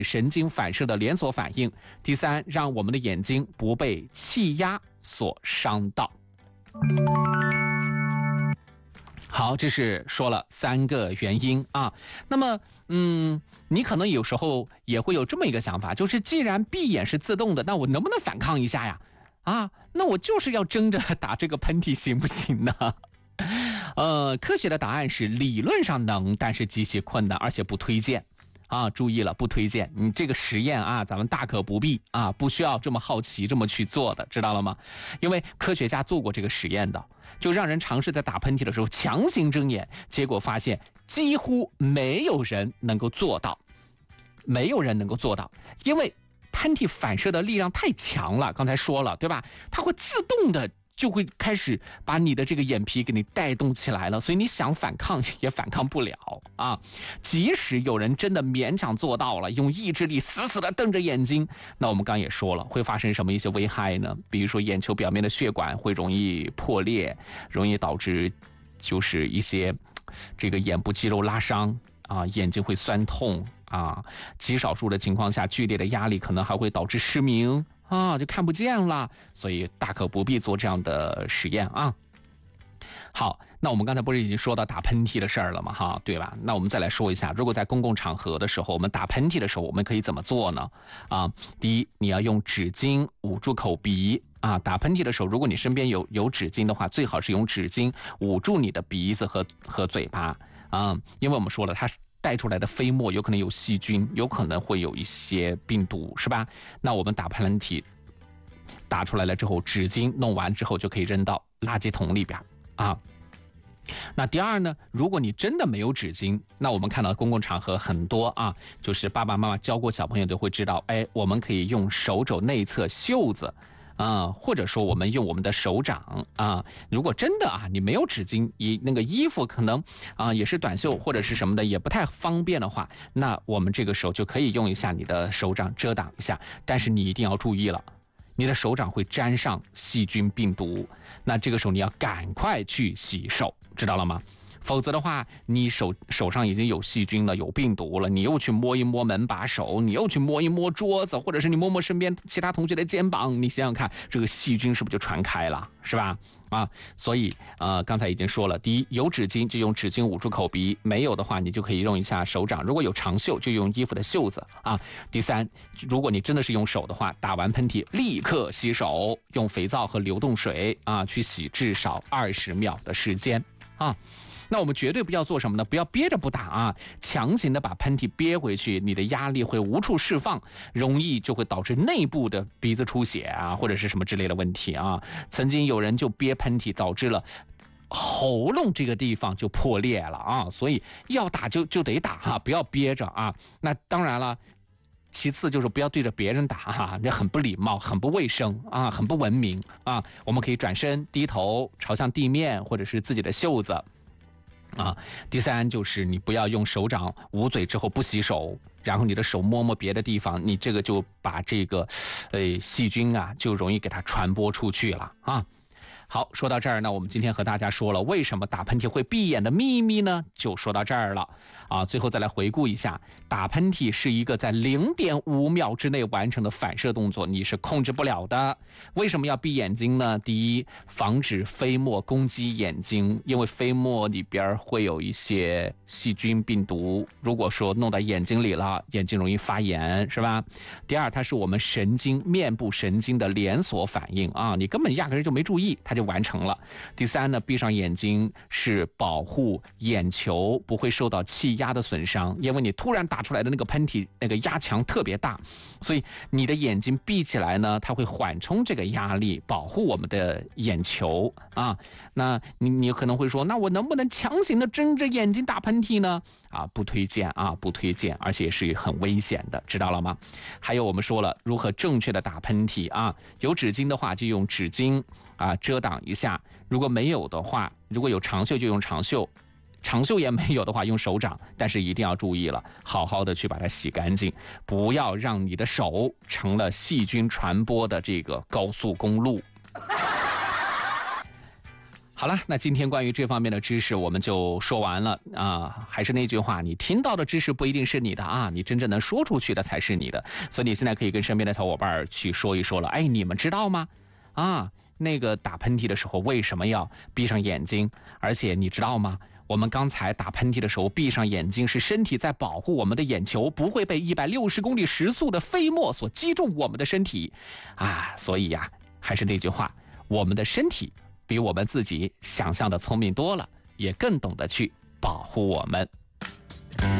神经反射的连锁反应。第三，让我们的眼睛不被气压所伤到。好，这是说了3个原因啊。那么，你可能有时候也会有这么一个想法，就是既然闭眼是自动的，那我能不能反抗一下呀？那我就是要争着打这个喷嚏，行不行呢？科学的答案是理论上能，但是极其困难，而且不推荐。注意了，不推荐。你这个实验咱们大可不必不需要这么好奇这么去做的，知道了吗？因为科学家做过这个实验的，就让人尝试在打喷嚏的时候强行睁眼，结果发现几乎没有人能够做到，因为喷嚏反射的力量太强了，刚才说了对吧？它会自动的就会开始把你的这个眼皮给你带动起来了，所以你想反抗也反抗不了即使有人真的勉强做到了，用意志力死死的瞪着眼睛，那我们刚也说了，会发生什么一些危害呢？比如说眼球表面的血管会容易破裂，容易导致就是一些这个眼部肌肉拉伤眼睛会酸痛极少数的情况下，剧烈的压力可能还会导致失明就看不见了，所以大可不必做这样的实验好，那我们刚才不是已经说到打喷嚏的事儿了吗？对吧？那我们再来说一下，如果在公共场合的时候，我们打喷嚏的时候，我们可以怎么做呢？第一，你要用纸巾捂住口鼻打喷嚏的时候，如果你身边有纸巾的话，最好是用纸巾捂住你的鼻子和嘴巴因为我们说了，它带出来的飞沫有可能有细菌，有可能会有一些病毒，是吧？那我们打喷嚏打出来了之后，纸巾弄完之后就可以扔到垃圾桶里边那第二呢，如果你真的没有纸巾，那我们看到公共场合很多就是爸爸妈妈教过小朋友都会知道，我们可以用手肘内侧袖子或者说我们用我们的手掌如果真的你没有纸巾，那个衣服可能也是短袖或者是什么的，也不太方便的话，那我们这个时候就可以用一下你的手掌遮挡一下，但是你一定要注意了，你的手掌会沾上细菌病毒，那这个时候你要赶快去洗手，知道了吗？否则的话，你手上已经有细菌了，有病毒了，你又去摸一摸门把手，你又去摸一摸桌子，或者是你摸摸身边其他同学的肩膀，你想想看，这个细菌是不是就传开了，是吧？所以刚才已经说了，第一，有纸巾就用纸巾捂住口鼻，没有的话你就可以用一下手掌，如果有长袖就用衣服的袖子第三，如果你真的是用手的话，打完喷嚏立刻洗手，用肥皂和流动水去洗至少20秒的时间那我们绝对不要做什么呢？不要憋着不打强行的把喷嚏憋回去，你的压力会无处释放，容易就会导致内部的鼻子出血或者是什么之类的问题曾经有人就憋喷嚏导致了喉咙这个地方就破裂了所以要打就得打不要憋着那当然了，其次就是不要对着别人打这很不礼貌，很不卫生很不文明我们可以转身低头朝向地面或者是自己的袖子第三就是你不要用手掌捂嘴之后不洗手，然后你的手摸摸别的地方，你这个就把这个细菌就容易给它传播出去了好，说到这儿呢，我们今天和大家说了为什么打喷嚏会闭眼的秘密呢，就说到这儿了最后再来回顾一下，打喷嚏是一个在0.5秒之内完成的反射动作，你是控制不了的。为什么要闭眼睛呢？第一，防止飞沫攻击眼睛，因为飞沫里边会有一些细菌病毒，如果说弄到眼睛里了，眼睛容易发炎，是吧？第二，它是我们面部神经的连锁反应你根本压根就没注意，它就完成了。第三呢，闭上眼睛是保护眼球不会受到气压的损伤，因为你突然打出来的那个喷嚏，那个压强特别大，所以你的眼睛闭起来呢，它会缓冲这个压力，保护我们的眼球那你可能会说，那我能不能强行的睁着眼睛打喷嚏呢？不推荐不推荐，而且是很危险的，知道了吗？还有我们说了如何正确的打喷嚏有纸巾的话就用纸巾遮挡一下，如果没有的话，如果有长袖就用长袖，长袖也没有的话用手掌，但是一定要注意了，好好的去把它洗干净，不要让你的手成了细菌传播的这个高速公路。 好了，那今天关于这方面的知识我们就说完了啊。还是那句话，你听到的知识不一定是你的啊，你真正能说出去的才是你的。所以你现在可以跟身边的小伙伴去说一说了。哎，你们知道吗？啊，那个打喷嚏的时候为什么要闭上眼睛？而且你知道吗？我们刚才打喷嚏的时候闭上眼睛，是身体在保护我们的眼球不会被160公里时速的飞沫所击中我们的身体啊。所以呀，还是那句话，我们的身体比我们自己想象的聪明多了，也更懂得去保护我们。